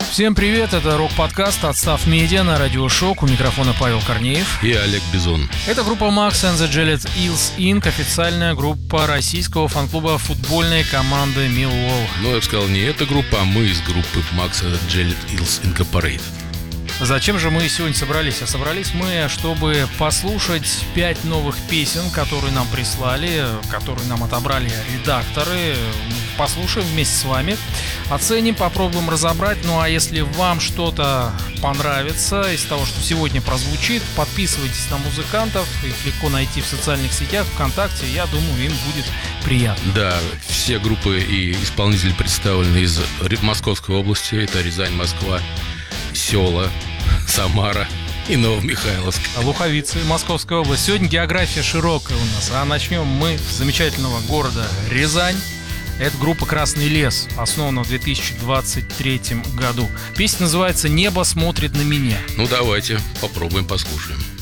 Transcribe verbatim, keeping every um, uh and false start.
Всем привет, это рок-подкаст «Отстав Медиа» на Радио Шок. У микрофона Павел Корнеев и Олег Бизон. Это группа Max and the Jellet Eels инcorporated, официальная группа российского фан-клуба футбольной команды Millwall. Ну, я бы сказал, не эта группа, а мы из группы Max and the Jellet Eels инcorporated. Зачем же мы сегодня собрались? А собрались мы, чтобы послушать пять новых песен, которые нам прислали, которые нам отобрали редакторы. Послушаем вместе с вами, оценим, попробуем разобрать. Ну а если вам что-то понравится из того, что сегодня прозвучит, подписывайтесь на музыкантов, их легко найти в социальных сетях, ВКонтакте, я думаю, им будет приятно. Да, все группы и исполнители представлены из Московской области, это Рязань, Москва, Села, Самара и Новомихайловск. Луховицы, Московская область. Сегодня география широкая у нас, а начнем мы с замечательного города Рязань. Это группа «Красный лес», основана в две тысячи двадцать третьем году. Песня называется «Небо смотрит на меня». Ну давайте попробуем, послушаем.